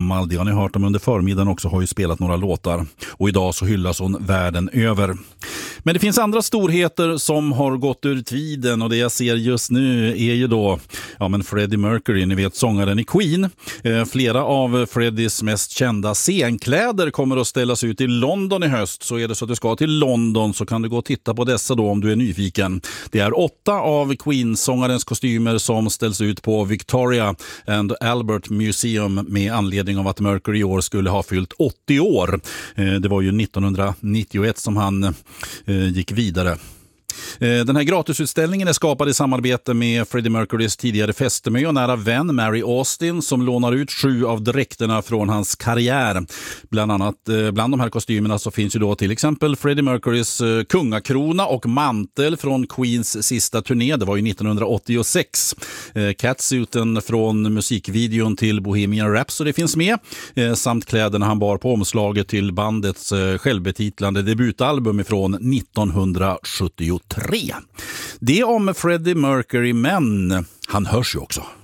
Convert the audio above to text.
gammal. Det har ni hört om under förmiddagen också, har ju spelat några låtar. Och idag så hyllas hon världen över. Men det finns andra storheter som har gått ur tiden, och det jag ser just nu är ju då Freddie Mercury, ni vet sångaren i Queen. Flera av Freddies mest kända scenkläder kommer att ställas ut i London i höst. Så är det så att du ska till London så kan du gå och titta på dessa då om du är nyfiken. Det är 8 av Queen-sångarens kostymer som ställs ut på Victoria and Albert Museum med anledning av att Mercury i år skulle ha fyllt 80 år. Det var ju 1991 som han gick vidare. Den här gratisutställningen är skapad i samarbete med Freddie Mercurys tidigare fästmö och nära vän Mary Austin, som lånar ut 7 av dräkterna från hans karriär. Bland de här kostymerna så finns ju då till exempel Freddie Mercurys kungakrona och mantel från Queens sista turné, det var ju 1986. Catsuiten från musikvideon till Bohemian Rhapsody finns med, samt kläderna han bar på omslaget till bandets självbetitlande debutalbum från 1973. Det om Freddie Mercury, men han hörs ju också.